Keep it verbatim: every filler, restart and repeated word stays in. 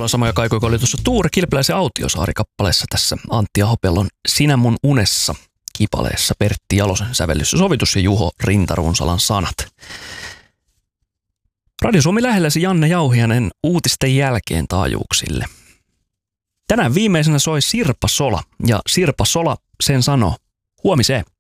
on samoja kaikuja kuin oli tuossa Tuure Kilpeläisen Autiosaari-kappaleessa tässä Antti Ahopellon Sinä mun unessa -kipaleessa, Pertti Jalosen sävellys ja sovitus ja Juho Rintarunsalan sanat. Radio Suomi lähelläsi Janne Jauhianen uutisten jälkeen taajuuksille. Tänään viimeisenä soi Sirpa Sola, ja Sirpa Sola sen sanoo: huomiseen.